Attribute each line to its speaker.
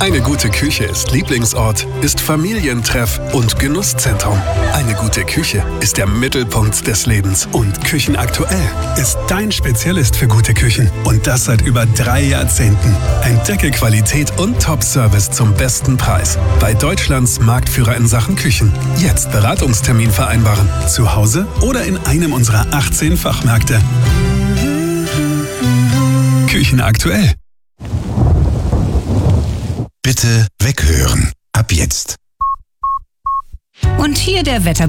Speaker 1: Eine gute Küche ist Lieblingsort, ist Familientreff und Genusszentrum. Eine gute Küche ist der Mittelpunkt des Lebens. Und Küchenaktuell ist dein Spezialist für gute Küchen. Und das seit über 3 Jahrzehnten. Entdecke Qualität und Top-Service zum besten Preis. Bei Deutschlands Marktführer in Sachen Küchen. Jetzt Beratungstermin vereinbaren. Zu Hause oder in einem unserer 18 Fachmärkte. Küchenaktuell.
Speaker 2: Bitte weghören. Ab jetzt.
Speaker 3: Und hier der Wetter